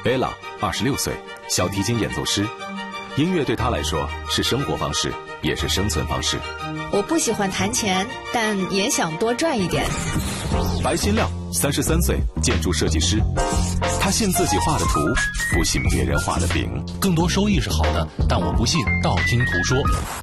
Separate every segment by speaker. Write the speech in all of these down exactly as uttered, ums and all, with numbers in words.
Speaker 1: 贝拉二十六岁，小提琴演奏师。音乐对他来说是生活方式，也是生存方式。
Speaker 2: 我不喜欢弹钱，但也想多赚一点。
Speaker 1: 白新亮三十三岁，建筑设计师。他信自己画的图，不信别人画的饼。
Speaker 3: 更多收益是好的，但我不信道听途说。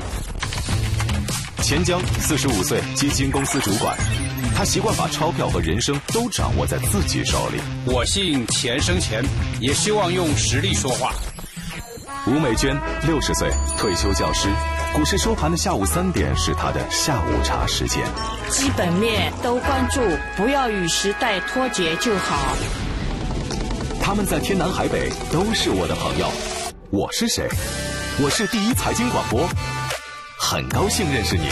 Speaker 1: 钱江四十五岁，基金公司主管。他习惯把钞票和人生都掌握在自己手里。
Speaker 4: 我信钱生钱，也希望用实力说话。
Speaker 1: 吴美娟六十岁，退休教师。股市收盘的下午三点是他的下午茶时间。
Speaker 5: 基本面都关注，不要与时代脱节就好。
Speaker 1: 他们在天南海北都是我的朋友。我是谁？我是第一财经广播，很高兴认识你。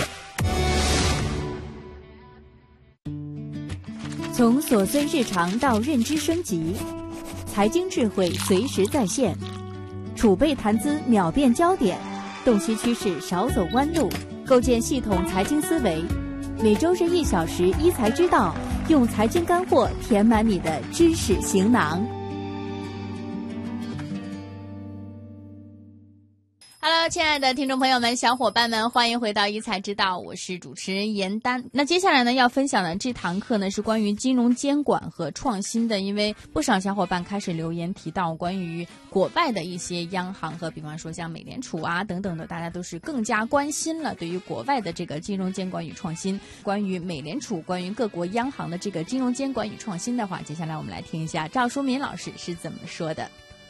Speaker 6: 从琐碎日常到认知升级，财经智慧随时在线，储备谈资秒变焦点，洞悉趋势少走弯路，构建系统财经思维。每周日一小时一财之道，用财经干货填满你的知识行囊。
Speaker 7: Hello， 亲爱的听众朋友们、小伙伴们，欢迎回到一财之道，我是主持人严丹。那接下来呢，要分享的这堂课呢，是关于金融监管和创新的。因为不少小伙伴开始留言提到关于国外的一些央行和比方说像美联储啊等等的，大家都是更加关心了对于国外的这个金融监管与创新。关于美联储、关于各国央行的这个金融监管与创新的话，接下来我们来听一下赵淑敏老师是怎么说的。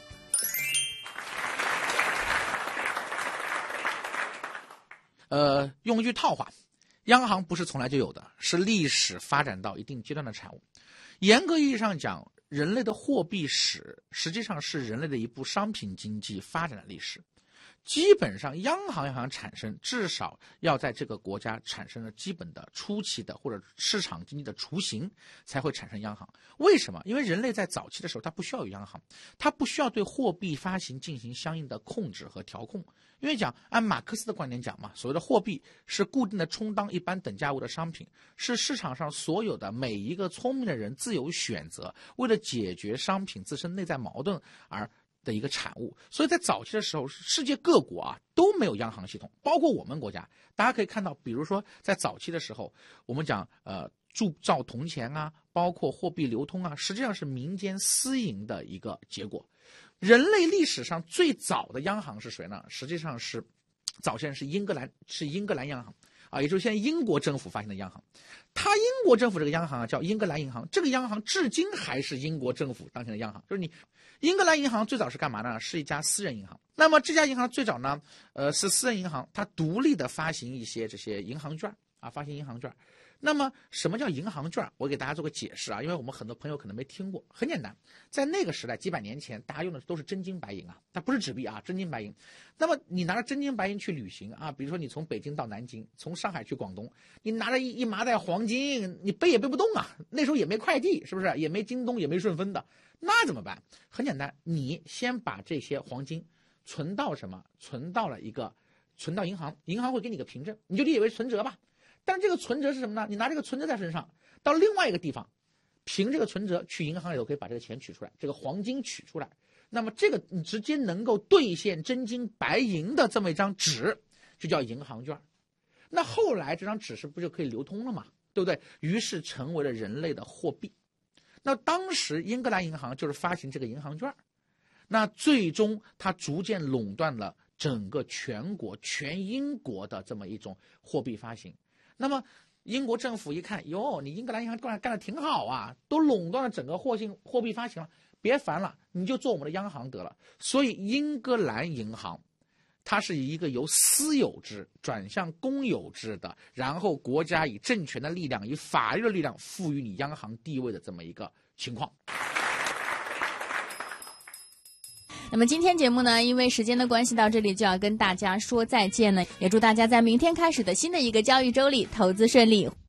Speaker 8: 呃，用一句套话，央行不是从来就有的，是历史发展到一定阶段的产物。严格意义上讲，人类的货币史实际上是人类的一部商品经济发展的历史。基本上，央行要想产生，至少要在这个国家产生了基本的初期的或者市场经济的雏形，才会产生央行。为什么？因为人类在早期的时候，它不需要有央行，它不需要对货币发行进行相应的控制和调控。因为讲按马克思的观点讲嘛，所谓的货币是固定的充当一般等价物的商品，是市场上所有的每一个聪明的人自由选择，为了解决商品自身内在矛盾而的一个产物。所以在早期的时候，世界各国啊都没有央行系统，包括我们国家。大家可以看到，比如说在早期的时候，我们讲呃铸造铜钱啊，包括货币流通啊，实际上是民间私营的一个结果。人类历史上最早的央行是谁呢？实际上是早先是英格兰，是英格兰央行啊，也就是现在英国政府发行的央行。它英国政府这个央行啊叫英格兰银行，这个央行至今还是英国政府当前的央行。就是你英格兰银行最早是干嘛呢？是一家私人银行。那么这家银行最早呢，呃，是私人银行，它独立的发行一些这些银行券啊，发行银行券。那么什么叫银行券？我给大家做个解释啊，因为我们很多朋友可能没听过。很简单，在那个时代几百年前，大家用的都是真金白银啊，它不是纸币啊，真金白银。那么你拿着真金白银去旅行啊，比如说你从北京到南京，从上海去广东，你拿着一一麻袋黄金，你背也背不动啊。那时候也没快递，是不是？也没京东，也没顺丰的，那怎么办？很简单，你先把这些黄金存到什么？存到了一个，存到银行，银行会给你个凭证，你就理解为存折吧。但是这个存折是什么呢？你拿这个存折在身上，到另外一个地方，凭这个存折去银行里头可以把这个钱取出来，这个黄金取出来。那么这个你直接能够兑现真金白银的这么一张纸，就叫银行券。那后来这张纸是不是就可以流通了嘛？对不对？于是成为了人类的货币。那当时英格兰银行就是发行这个银行券，那最终它逐渐垄断了整个全国全英国的这么一种货币发行。那么英国政府一看，哟，你英格兰银行干干得挺好啊，都垄断了整个货性货币发行了，别烦了，你就做我们的央行得了。所以英格兰银行它是一个由私有制转向公有制的，然后国家以政权的力量以法律的力量赋予你央行地位的这么一个情况。
Speaker 7: 那么今天节目呢，因为时间的关系到这里就要跟大家说再见了，也祝大家在明天开始的新的一个交易周里投资顺利。